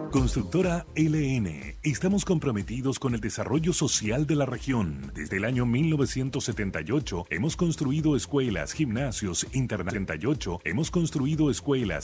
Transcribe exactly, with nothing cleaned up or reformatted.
Constructora L N. Estamos comprometidos con el desarrollo social de la región. Desde el año mil novecientos setenta y ocho hemos construido escuelas, gimnasios, internados. setenta y ocho hemos construido escuelas,